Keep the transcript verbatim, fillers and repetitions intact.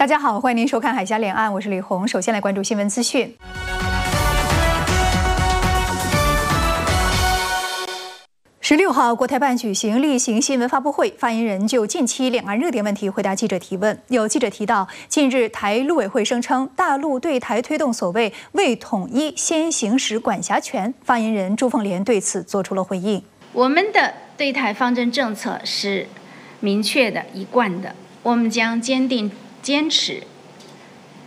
大家好，欢迎您收看《海峡两岸》，我是李红。首先来关注新闻资讯。十六号，国台办举行例行新闻发布会，发言人就近期两岸热点问题回答记者提问。有记者提到，近日台陆委会声称大陆对台推动所谓“为统一先行使管辖权”，发言人朱凤莲对此做出了回应。 我们的对台方针政策是明确的、一贯的，我们将坚定坚持